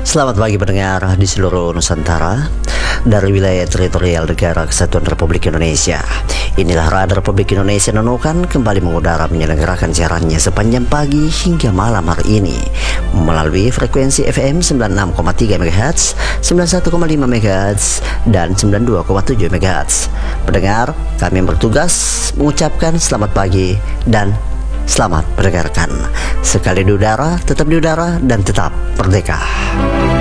Selamat pagi pendengar di seluruh Nusantara dari wilayah teritorial Negara Kesatuan Republik Indonesia. Inilah Radio Republik Indonesia Nunukan kembali mengudara menyelenggarakan siarannya sepanjang pagi hingga malam hari ini melalui frekuensi FM 96,3 MHz, 91,5 MHz, dan 92,7 MHz. Pendengar, kami yang bertugas mengucapkan selamat pagi dan selamat mendengarkan. Sekali di udara, tetap di udara, dan tetap merdeka.